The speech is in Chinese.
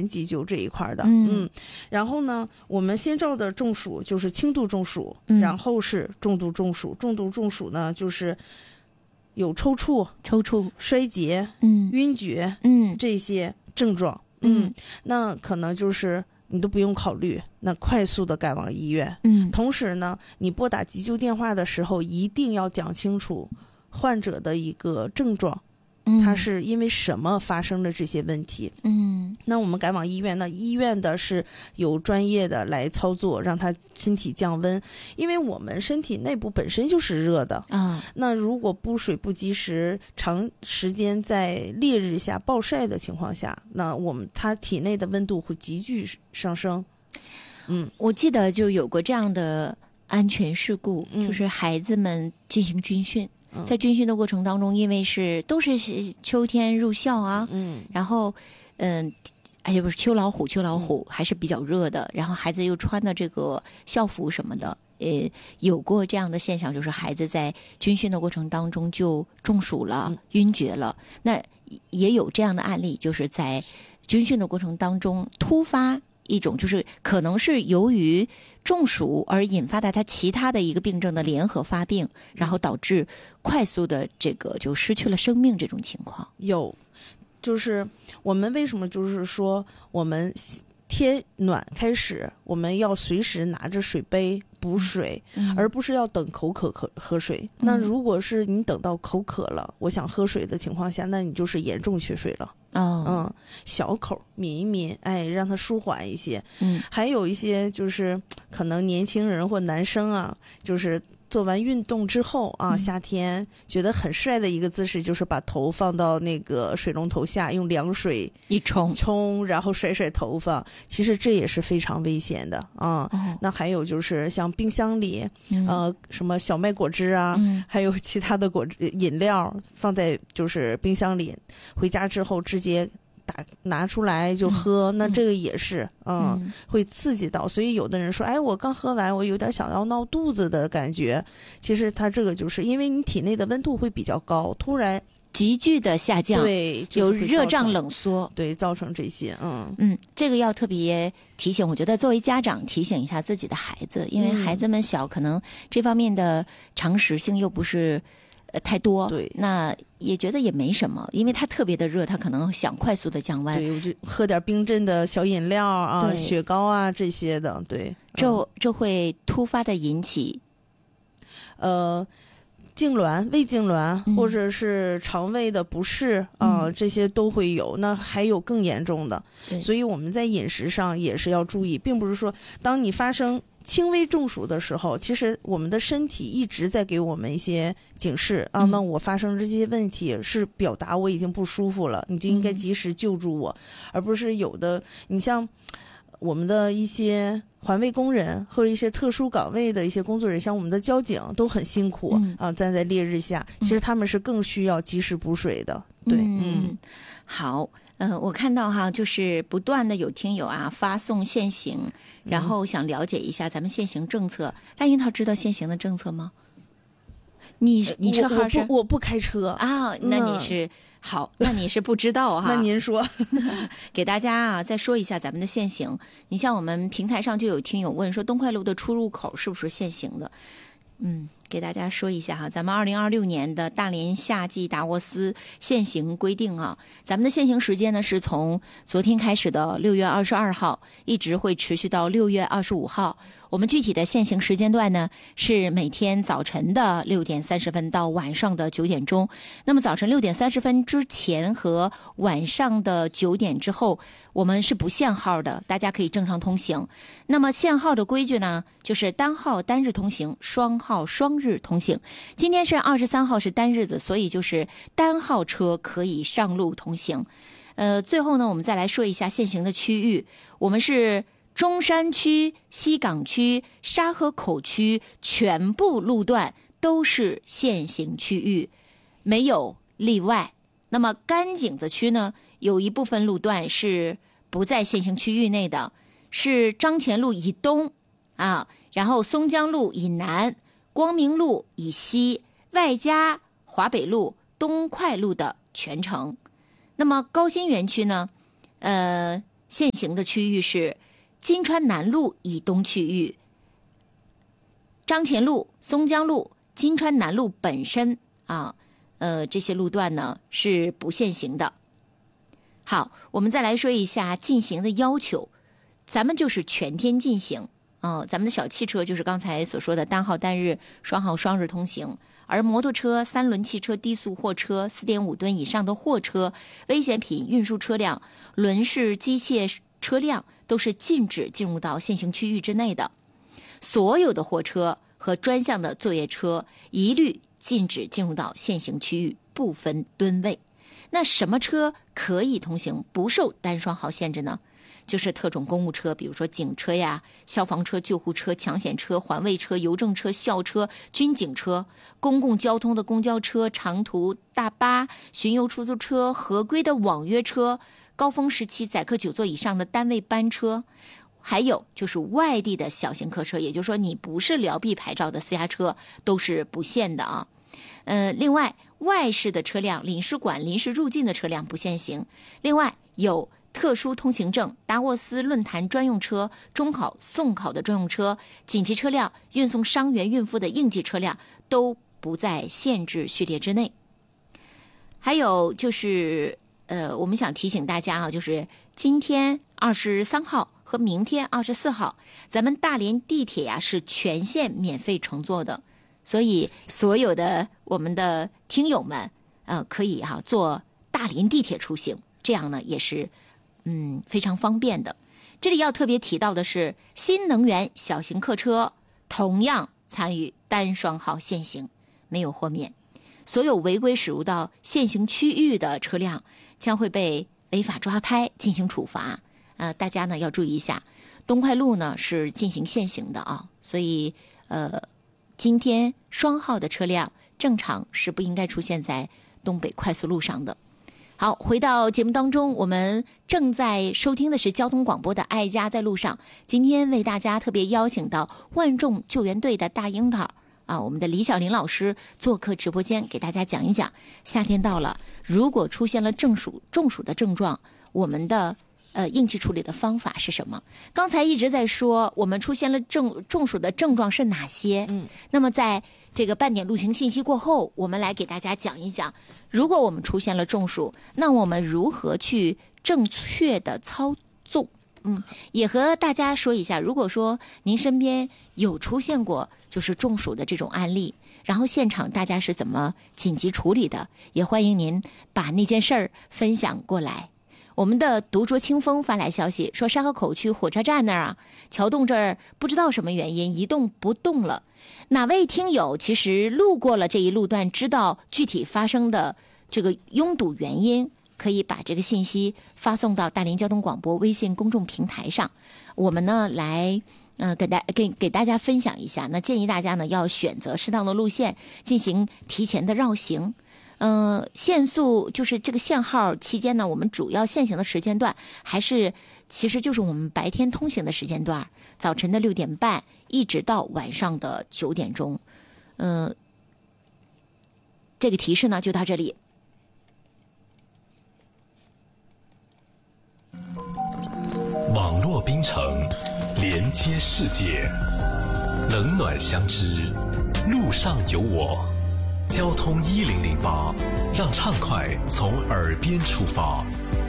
前急救这一块的。然后呢，我们先兆的中暑就是轻度中暑，然后是重度中暑。重度中暑呢，就是有抽搐、衰竭、晕厥，这些症状。那可能就是你都不用考虑，那快速的赶往医院。同时呢，你拨打急救电话的时候，一定要讲清楚患者的一个症状，他是因为什么发生的这些问题。那我们赶往医院，那医院的是有专业的来操作，让他身体降温，因为我们身体内部本身就是热的啊。那如果补水不及时，长时间在烈日下暴晒的情况下，那他体内的温度会急剧上升。 我记得就有过这样的安全事故，就是孩子们进行军训。在军训的过程当中，因为都是秋天入校啊，然后不是秋老虎还是比较热的，然后孩子又穿的这个校服什么的，有过这样的现象，就是孩子在军训的过程当中就中暑了、晕厥了。那也有这样的案例，就是在军训的过程当中突发一种，就是可能是由于中暑而引发的他其他的一个病症的联合发病，然后导致快速的这个就失去了生命这种情况。 有，就是我们为什么就是说我们天暖开始，我们要随时拿着水杯补水，而不是要等口渴喝水。那如果是你等到口渴了，我想喝水的情况下，那你就是严重缺水了。小口抿一抿，让它舒缓一些。还有一些就是可能年轻人或男生啊，就是做完运动之后啊，夏天觉得很帅的一个姿势，就是把头放到那个水龙头下，用凉水一冲， 然后甩甩头发。其实这也是非常危险的啊。那还有就是像冰箱里，什么小麦果汁啊，还有其他的饮料放在就是冰箱里，回家之后直接拿出来就喝，那这个也是会刺激到。所以有的人说，我刚喝完，我有点想要闹肚子的感觉。其实它这个就是因为你体内的温度会比较高，突然急剧的下降， 对， 有热胀冷缩， 对，造成这些。 这个要特别提醒，我觉得作为家长提醒一下自己的孩子，因为孩子们小，可能这方面的常识性又不是太多， 对， 那也觉得也没什么，因为它特别的热，他可能想快速的降温， 对，我就喝点冰镇的小饮料啊，雪糕啊这些的，对， 这会突发的引起痉挛、胃痉挛，或者是肠胃的不适这些都会有。那还有更严重的，所以我们在饮食上也是要注意，并不是说当你发生轻微中暑的时候，其实我们的身体一直在给我们一些警示啊。那我发生这些问题是表达我已经不舒服了，你就应该及时救助我，而不是有的你像我们的一些环卫工人或者一些特殊岗位的一些工作人员，像我们的交警都很辛苦站在烈日下，其实他们是更需要及时补水的。对， 好。我看到哈，就是不断的有听友发送现行，然后想了解一下咱们现行政策。大樱桃知道现行的政策吗？你车号是？ 我不开车啊，那你是好，那你是不知道哈。 那您说， 给大家再说一下咱们的现行。你像我们平台上就有听友问说，东快路的出入口是不是现行的？给大家说一下哈，咱们2026年的大连夏季达沃斯现行规定咱们的现行时间呢是从昨天开始的6月22号，一直会持续到6月25号。我们具体的现行时间段呢是每天早晨的6点30分到晚上的9点钟。那么早晨6点30分之前和晚上的9点之后，我们是不限号的，大家可以正常通行。那么限号的规矩呢，就是单号单日通行，双号双日通行。今天是23号是单日子，所以就是单号车可以上路通行。最后呢，我们再来说一下现行的区域，我们是中山区、西港区、沙河口区全部路段都是现行区域，没有例外。那么甘井子区呢，有一部分路段是不在现行区域内的，是张前路以东然后松江路以南、光明路以西，外加华北路、东快路的全程。那么高新园区呢， 限行的区域是金川南路以东区域、张前路、松江路、金川南路本身这些路段呢是不限行的。好，我们再来说一下禁行的要求，咱们就是全天禁行。咱们的小汽车就是刚才所说的单号单日、双号双日通行，而摩托车、三轮汽车、低速货车、4.5吨以上的货车、危险品运输车辆、轮式机械车辆都是禁止进入到限行区域之内的。所有的货车和专项的作业车一律禁止进入到限行区域，不分吨位。那什么车可以通行，不受单双号限制呢？就是特种公务车，比如说警车呀、消防车、救护车、抢险车、环卫车、邮政车、校车、军警车，公共交通的公交车、长途大巴、巡游出租车、合规的网约车，高峰时期载客9座以上的单位班车，还有就是外地的小型客车，也就是说你不是辽 B 牌照的私家车都是不限的啊。另外外市的车辆、领事馆临时入境的车辆不限行。另外有特殊通行证、达沃斯论坛专用车、中考送考的专用车、紧急车辆、运送伤员孕妇的应急车辆都不在限制序列之内。还有就是我们想提醒大家就是今天23号和明天24号，咱们大连地铁呀是全线免费乘坐的，所以所有的我们的听友们可以坐大连地铁出行，这样呢也是非常方便的。这里要特别提到的是，新能源小型客车同样参与单双号限行，没有豁免。所有违规驶入到限行区域的车辆将会被违法抓拍进行处罚。大家呢要注意一下，东快路呢是进行限行的所以今天双号的车辆正常是不应该出现在东北快速路上的。好，回到节目当中，我们正在收听的是交通广播的爱家在路上。今天为大家特别邀请到万众救援队的大樱桃我们的李小玲老师做客直播间，给大家讲一讲夏天到了，如果出现了中暑的症状，我们的应急处理的方法是什么？刚才一直在说我们出现了中暑的症状是哪些？那么在这个半点路情信息过后，我们来给大家讲一讲，如果我们出现了中暑，那我们如何去正确的操纵？也和大家说一下，如果说您身边有出现过就是中暑的这种案例，然后现场大家是怎么紧急处理的，也欢迎您把那件事儿分享过来。我们的独酌清风发来消息说，沙河口区火车站那儿桥洞这儿不知道什么原因一动不动了。哪位听友其实路过了这一路段，知道具体发生的这个拥堵原因，可以把这个信息发送到大连交通广播微信公众平台上，我们呢来给大家分享一下。那建议大家呢要选择适当的路线进行提前的绕行。限速就是这个限号期间呢，我们主要限行的时间段其实就是我们白天通行的时间段，早晨的6点半一直到晚上的9点钟。这个提示呢就到这里。 网络冰城连接世界，冷暖相知，路上有我。交通1008，让畅快从耳边出发。